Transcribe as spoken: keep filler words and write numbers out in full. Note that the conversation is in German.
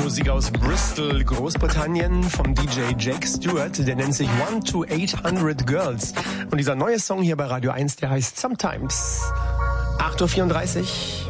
Musik aus Bristol, Großbritannien vom D J Jake Stewart. Der nennt sich one to eight hundred Girls. Und dieser neue Song hier bei Radio eins, der heißt Sometimes. acht Uhr vierunddreißig.